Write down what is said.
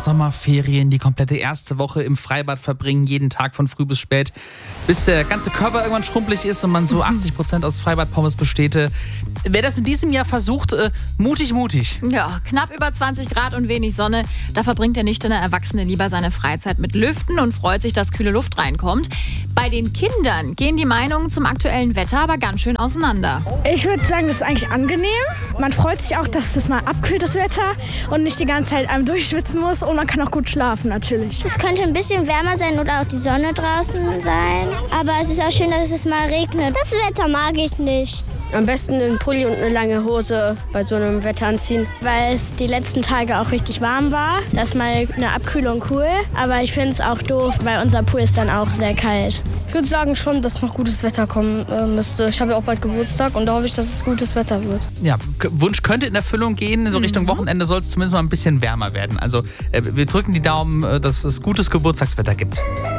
Sommerferien, die komplette erste Woche im Freibad verbringen, jeden Tag von früh bis spät, bis der ganze Körper irgendwann schrumpelig ist und man so 80% aus Freibadpommes besteht. Wer das in diesem Jahr versucht, mutig. Ja, knapp über 20 Grad und wenig Sonne. Da verbringt der nüchterne Erwachsene lieber seine Freizeit mit Lüften und freut sich, dass kühle Luft reinkommt. Bei den Kindern gehen die Meinungen zum aktuellen Wetter aber ganz schön auseinander. Ich würde sagen, das ist eigentlich angenehm. Man freut sich auch, dass das mal abkühlt, das Wetter, und nicht die ganze Zeit einem durchschwitzen muss. Und man kann auch gut schlafen, natürlich. Es könnte ein bisschen wärmer sein oder auch die Sonne draußen sein. Aber es ist auch schön, dass es mal regnet. Das Wetter mag ich nicht. Am besten einen Pulli und eine lange Hose bei so einem Wetter anziehen. Weil es die letzten Tage auch richtig warm war. Das ist mal eine Abkühlung cool. Aber ich finde es auch doof, weil unser Pool ist dann auch sehr kalt. Ich würde sagen schon, dass noch gutes Wetter kommen müsste. Ich habe ja auch bald Geburtstag und da hoffe ich, dass es gutes Wetter wird. Ja, Wunsch könnte in Erfüllung gehen. So Richtung Wochenende soll es zumindest mal ein bisschen wärmer werden. Also wir drücken die Daumen, dass es gutes Geburtstagswetter gibt.